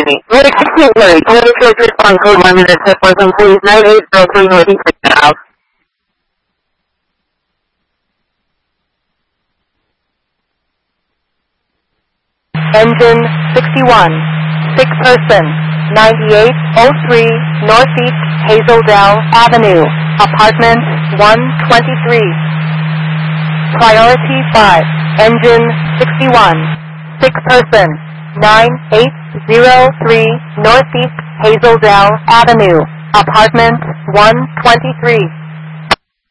City. Very quickly, total first response code 1 minute, person please, 9803 Northeast 6th Ave. Engine 61, sick person, 9803 Northeast Hazeldale Avenue, apartment 123. Priority 5, engine 61, sick person, 9803 Northeast Hazeldale Avenue, apartment 123.